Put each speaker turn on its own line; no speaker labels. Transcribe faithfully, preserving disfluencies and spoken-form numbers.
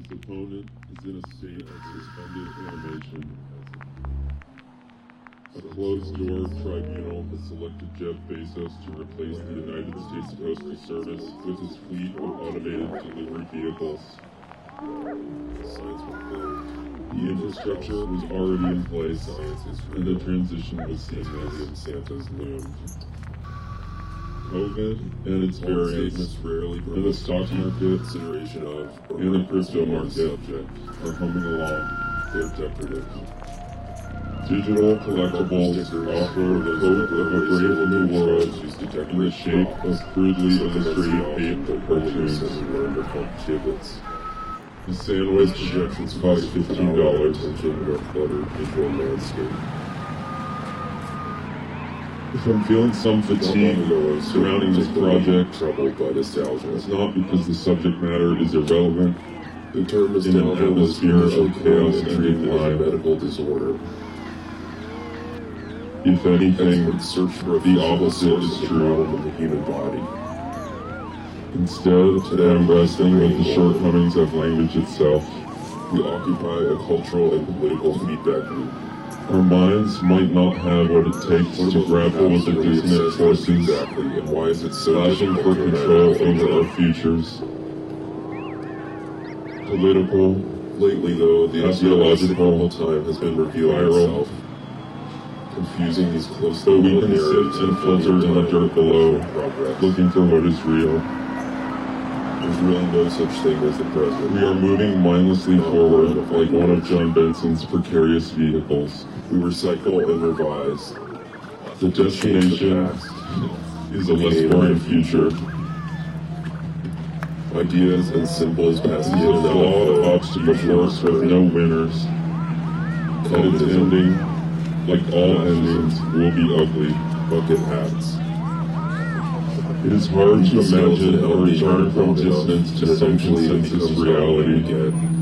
Its opponent is in a state of suspended animation. A closed-door tribunal has selected Jeff Bezos to replace the United States Postal Service with his fleet of automated delivery vehicles.
Science will build.
The infrastructure was already in place, and the transition was seamless.
And Santa's loomed.
COVID and its variants,
rarely
and the stock market,
consideration of
and the crypto market
subject.
are humming along.
They're decorative.
Digital collectibles offer the hope of a brave new world in the shape of crudely illustrated paper cartoons.
Learned are called gibbets.
The sandwich
Projections
cost fifteen dollars.
Attention with cluttered visual landscape.
If I'm feeling some fatigue surrounding this project,
Troubled by nostalgia.
it's not because the subject matter is irrelevant.
The term
In an
nostalgia was
atmosphere of
initially
chaos
coined
and
treated as a
decline.
medical disorder.
If anything,
Experts search for a
the
physical
opposite
source
is
of
true.
problem in the human body.
Instead, today I'm wrestling with the shortcomings of language itself.
We occupy a cultural and political feedback loop.
Our minds might not have what it takes to grapple with the dissonant forces
Exactly, and why is it so
clashing for
difficult
control
to
over
imagine?
our futures. Political,
Lately, though, the
ideological,
ideological time has been revealing
viral,
itself, confusing these close
so we can sit and filter in the dirt below,
progress.
looking for what is real.
There's really no such thing as the present.
We are moving mindlessly forward like one of John Benson's precarious vehicles.
We recycle and revise.
The destination is a less boring future.
Ideas and symbols pass
It's
in
a
and out.
flawed obstacle course with no winners. And its ending, like all endings, will be ugly.
Bucket hats.
It is hard to imagine a return from distance to some consensus reality.
Again.